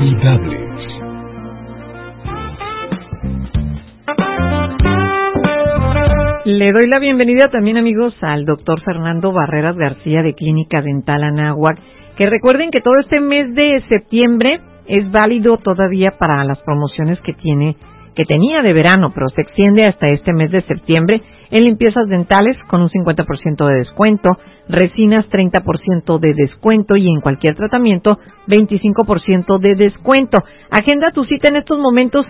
Inolvidables. Le doy la bienvenida también, amigos, al doctor Fernando Barreras García de Clínica Dental Anáhuac, que recuerden que todo este mes de septiembre es válido todavía para las promociones que tenía de verano, pero se extiende hasta este mes de septiembre en limpiezas dentales con un 50% de descuento, resinas 30% de descuento y en cualquier tratamiento 25% de descuento. Agenda tu cita en estos momentos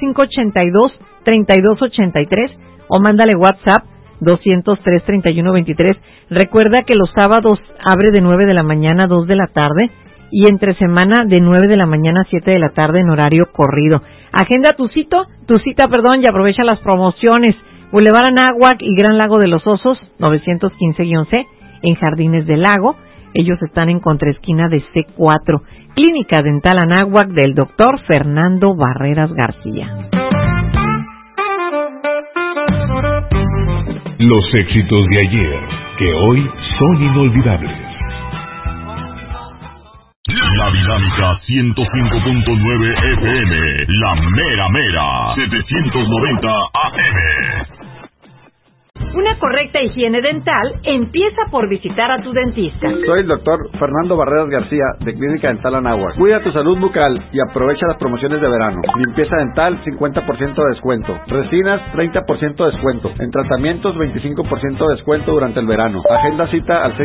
582-3283 o mándale WhatsApp 203-3123. Recuerda que los sábados abre de 9 de la mañana a 2 de la tarde y entre semana de 9 de la mañana a 7 de la tarde en horario corrido. Agenda tu cita, y aprovecha las promociones. Boulevard Anáhuac y Gran Lago de los Osos, 915-C, en Jardines del Lago. Ellos están en contraesquina de C4. Clínica Dental Anáhuac del doctor Fernando Barreras García. Los éxitos de ayer, que hoy son inolvidables. La Dinámica 105.9 FM, la mera mera, 790 AM. Una correcta higiene dental empieza por visitar a tu dentista. Soy el doctor Fernando Barreras García de Clínica Dental Anáhuac. Cuida tu salud bucal y aprovecha las promociones de verano. Limpieza dental, 50% de descuento. Resinas, 30% de descuento. En tratamientos, 25% de descuento durante el verano. Agenda cita al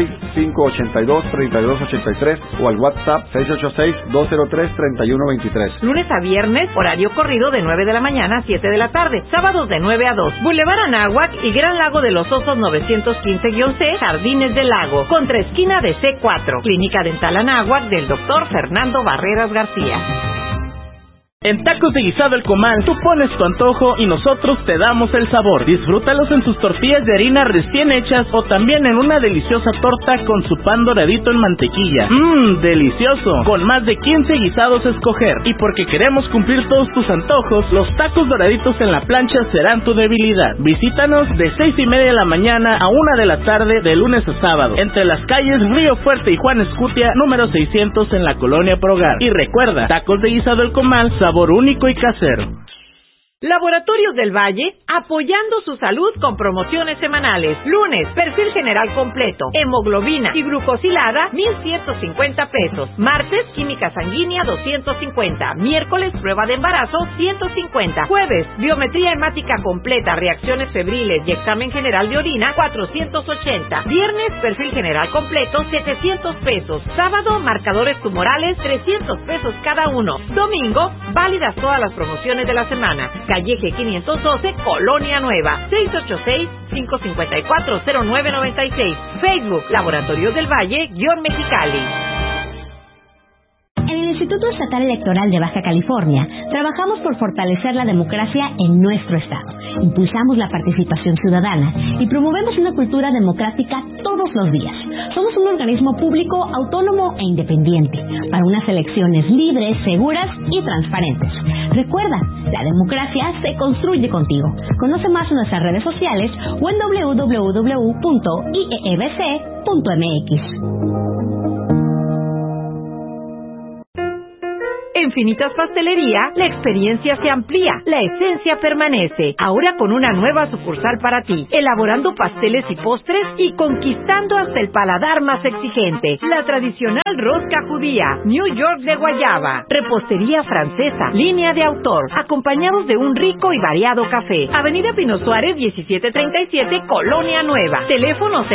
686-582-3283 o al WhatsApp 686-203-3123. Lunes a viernes, horario corrido de 9 de la mañana a 7 de la tarde. Sábados de 9 a 2. Boulevard Anáhuac y Gran Lago de los Osos 915-C, Jardines del Lago, contraesquina de C4. Clínica Dental Anáhuac del doctor Fernando Barreras García. En Tacos de Guisado El Comal, tú pones tu antojo y nosotros te damos el sabor. Disfrútalos en sus tortillas de harina recién hechas o también en una deliciosa torta con su pan doradito en mantequilla. ¡Delicioso! Con más de 15 guisados a escoger. Y porque queremos cumplir todos tus antojos, los tacos doraditos en la plancha serán tu debilidad. Visítanos de 6:30 de la mañana a 1 de la tarde de lunes a sábado, entre las calles Río Fuerte y Juan Escutia, número 600 en la Colonia Progar. Y recuerda, Tacos de Guisado El Comal, sabor único y casero. Laboratorios del Valle, apoyando su salud con promociones semanales. Lunes, perfil general completo, hemoglobina y glucosilada, 1,150 pesos. Martes, química sanguínea, 250. Miércoles, prueba de embarazo, 150. Jueves, biometría hemática completa, reacciones febriles y examen general de orina, 480. Viernes, perfil general completo, 700 pesos. Sábado, marcadores tumorales, 300 pesos cada uno. Domingo, válidas todas las promociones de la semana. Calleje 512, Colonia Nueva, 686-554-0996. Facebook, Laboratorios del Valle, _Mexicali. En el Instituto Estatal Electoral de Baja California, trabajamos por fortalecer la democracia en nuestro estado. Impulsamos la participación ciudadana y promovemos una cultura democrática todos los días. Somos un organismo público, autónomo e independiente, para unas elecciones libres, seguras y transparentes. Recuerda, la democracia se construye contigo. Conoce más en nuestras redes sociales o en www.iebc.mx. En Finitas Pastelería, la experiencia se amplía, la esencia permanece. Ahora con una nueva sucursal para ti, elaborando pasteles y postres y conquistando hasta el paladar más exigente. La tradicional rosca judía, New York de guayaba, repostería francesa, línea de autor, acompañados de un rico y variado café. Avenida Pino Suárez, 1737, Colonia Nueva. Teléfono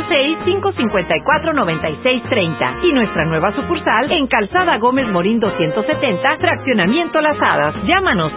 686-554-9630. Y nuestra nueva sucursal en Calzada Gómez Morín 270, Fraccionamiento Las Hadas. Llámanos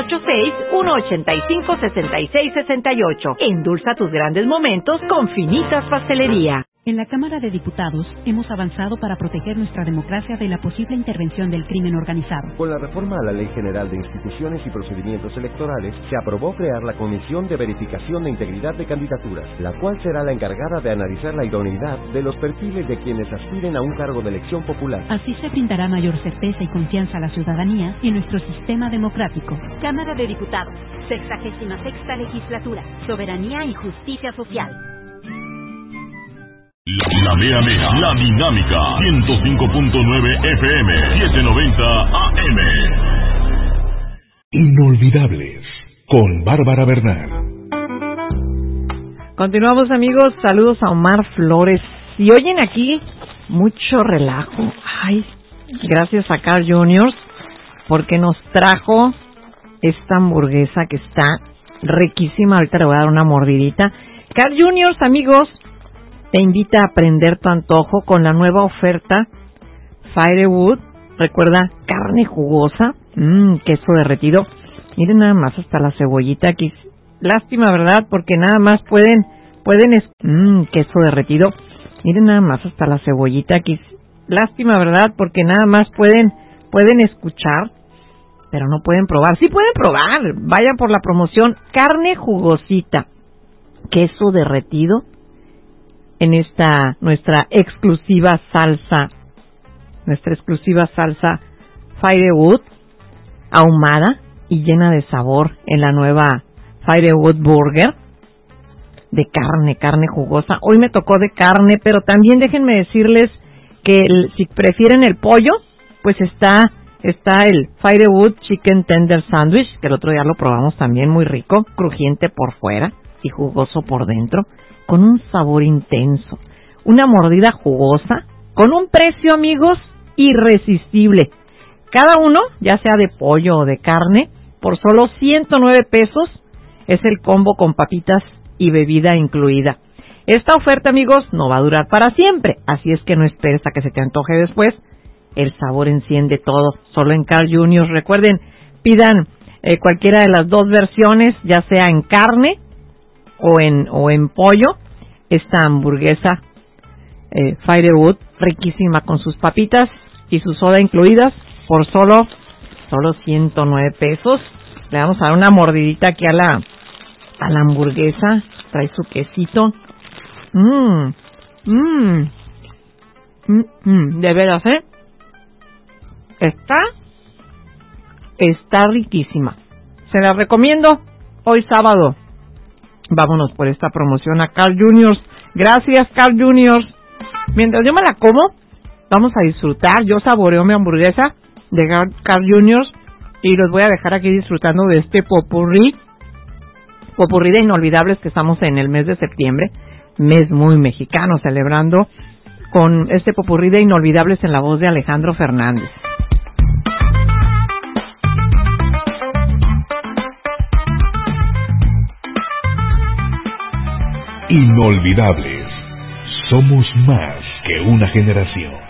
686-185-6668. Endulza tus grandes momentos con Finitas Pastelería. En la Cámara de Diputados hemos avanzado para proteger nuestra democracia de la posible intervención del crimen organizado. Con la reforma a la Ley General de Instituciones y Procedimientos Electorales, se aprobó crear la Comisión de Verificación de Integridad de Candidaturas, la cual será la encargada de analizar la idoneidad de los perfiles de quienes aspiren a un cargo de elección popular. Así se brindará mayor certeza y confianza a la ciudadanía y nuestro sistema democrático. Cámara de Diputados, 66ª Legislatura, Soberanía y Justicia Social. La mera mera, la dinámica, 105.9 FM, 790 AM. Inolvidables con Bárbara Bernal. Continuamos, amigos. Saludos a Omar Flores. Y oyen aquí mucho relajo. Ay, gracias a Carl Jr. porque nos trajo esta hamburguesa que está riquísima. Ahorita le voy a dar una mordidita. Carl Jr., amigos, te invita a prender tu antojo con la nueva oferta Firewood. Recuerda, carne jugosa, queso derretido. Miren nada más hasta la cebollita aquí. Lástima, ¿verdad? Porque nada más pueden queso derretido. Miren nada más hasta la cebollita aquí. Lástima, ¿verdad? Porque nada más pueden escuchar, pero no pueden probar. Sí pueden probar. Vayan por la promoción carne jugosita, queso derretido en nuestra exclusiva salsa Firewood, ahumada y llena de sabor en la nueva Firewood Burger de carne jugosa. Hoy me tocó de carne, pero también déjenme decirles que si prefieren el pollo, pues está el Firewood Chicken Tender Sandwich, que el otro día lo probamos también, muy rico, crujiente por fuera y jugoso por dentro, con un sabor intenso, una mordida jugosa, con un precio, amigos, irresistible. Cada uno, ya sea de pollo o de carne, por solo 109 pesos, es el combo con papitas y bebida incluida. Esta oferta, amigos, no va a durar para siempre, así es que no esperes a que se te antoje después. El sabor enciende todo, solo en Carl Jr. Recuerden, pidan cualquiera de las dos versiones, ya sea en carne o en pollo, esta hamburguesa Firewood, riquísima con sus papitas y su soda incluidas, por solo 109 pesos. Le vamos a dar una mordidita aquí a la hamburguesa. Trae su quesito. De veras, está riquísima. Se la recomiendo hoy sábado. Vámonos por esta promoción a Carl Jr. Gracias, Carl Jr. Mientras yo me la como, vamos a disfrutar. Yo saboreo mi hamburguesa de Carl Jr. y los voy a dejar aquí disfrutando de este popurrí de inolvidables que estamos en el mes de septiembre, mes muy mexicano, celebrando con este popurrí de inolvidables en la voz de Alejandro Fernández. Inolvidables. Somos más que una generación.